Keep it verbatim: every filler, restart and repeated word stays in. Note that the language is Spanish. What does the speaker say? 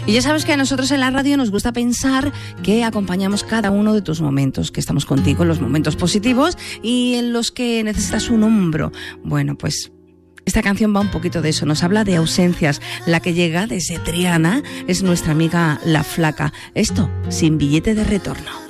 Y ya sabes que a nosotros en la radio nos gusta pensar que acompañamos cada uno de tus momentos, que estamos contigo en los momentos positivos y en los que necesitas un hombro. Bueno, pues esta canción va un poquito de eso, nos habla de ausencias. La que llega desde Triana es nuestra amiga La Flaca. Esto, Sin billete de retorno.